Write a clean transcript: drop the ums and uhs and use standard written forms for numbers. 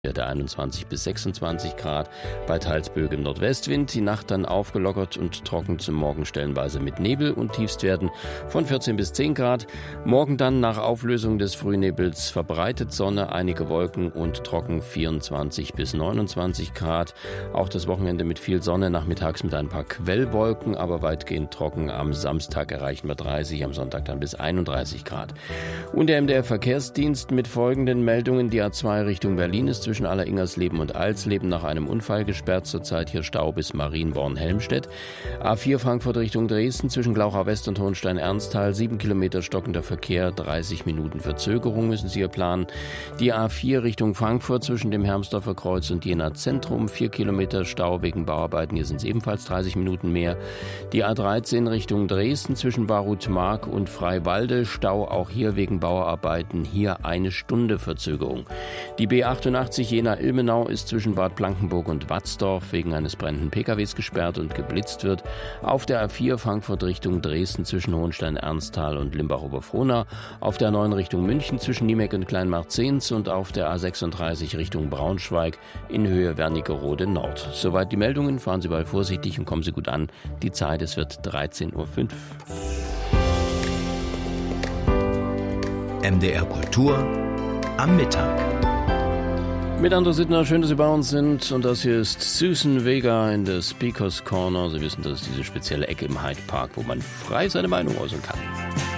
Der 21 bis 26 Grad, bei teils böigem Nordwestwind, die Nacht dann aufgelockert und trocken, zum Morgen stellenweise mit Nebel und Tiefstwerten von 14 bis 10 Grad. Morgen dann nach Auflösung des Frühnebels verbreitet Sonne, einige Wolken und trocken 24 bis 29 Grad. Auch das Wochenende mit viel Sonne, nachmittags mit ein paar Quellwolken, aber weitgehend trocken. Am Samstag erreichen wir 30, am Sonntag dann bis 31 Grad. Und der MDR-Verkehrsdienst mit folgenden Meldungen: Die A2 Richtung Berlin ist zwischen Alleringersleben und Alsleben nach einem Unfall gesperrt. Zurzeit hier Stau bis Marienborn-Helmstedt. A4 Frankfurt Richtung Dresden zwischen Glauchau West und Hohenstein-Ernsthal. 7 Kilometer stockender Verkehr, 30 Minuten Verzögerung müssen Sie hier planen. Die A4 Richtung Frankfurt zwischen dem Hermsdorfer Kreuz und Jena Zentrum. 4 Kilometer Stau wegen Bauarbeiten. Hier sind es ebenfalls 30 Minuten mehr. Die A13 Richtung Dresden zwischen Barut-Mark und Freiwalde. Stau auch hier wegen Bauarbeiten. Hier 1 Stunde Verzögerung. Die B88 Jena-Ilmenau ist zwischen Bad Blankenburg und Watzdorf wegen eines brennenden PKWs gesperrt und geblitzt wird. Auf der A4 Frankfurt Richtung Dresden zwischen Hohenstein-Ernsthal und Limbach-Oberfrohna. Auf der A9 Richtung München zwischen Niemeck und Kleinmarchzehns und auf der A36 Richtung Braunschweig in Höhe Wernigerode Nord. Soweit die Meldungen. Fahren Sie bald vorsichtig und kommen Sie gut an. Die Zeit, es wird 13:05 Uhr. MDR Kultur am Mittag. Mit André Sittner, schön, dass Sie bei uns sind. Und das hier ist Susan Vega in der Speakers Corner. Sie wissen, das ist diese spezielle Ecke im Hyde Park, wo man frei seine Meinung äußern kann.